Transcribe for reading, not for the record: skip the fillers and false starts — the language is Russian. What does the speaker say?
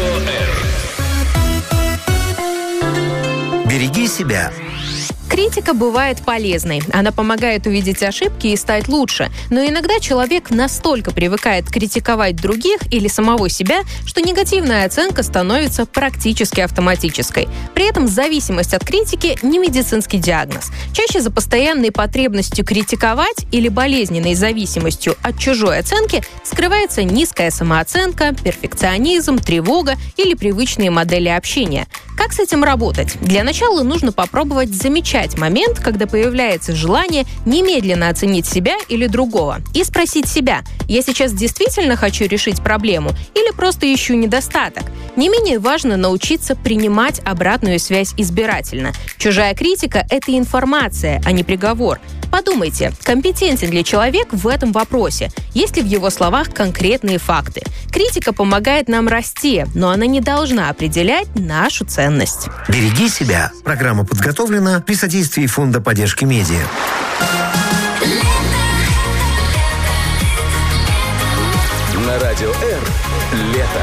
Береги себя. Критика бывает полезной. Она помогает увидеть ошибки и стать лучше. Но иногда человек настолько привыкает критиковать других или самого себя, что негативная оценка становится практически автоматической. При этом зависимость от критики не медицинский диагноз. Чаще за постоянной потребностью критиковать или болезненной зависимостью от чужой оценки скрывается низкая самооценка, перфекционизм, тревога или привычные модели общения. Как с этим работать? Для начала нужно попробовать замечать момент, когда появляется желание немедленно оценить себя или другого, и спросить себя: я сейчас действительно хочу решить проблему или просто ищу недостаток? Не менее важно научиться принимать обратную связь избирательно. Чужая критика – это информация, а не приговор. Подумайте, компетентен ли человек в этом вопросе? Есть ли в его словах конкретные факты? Критика помогает нам расти, но она не должна определять нашу ценность. Береги себя. Программа подготовлена при содействии Фонда поддержки медиа. На Радио Р. Лето.